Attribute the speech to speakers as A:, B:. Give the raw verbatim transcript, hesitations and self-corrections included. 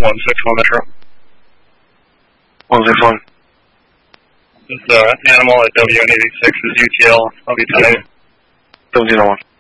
A: one six one Metro.
B: one six one.
A: This uh, animal at W N eighty-six is U T L. I'll be ten eight.
B: seventeen oh one.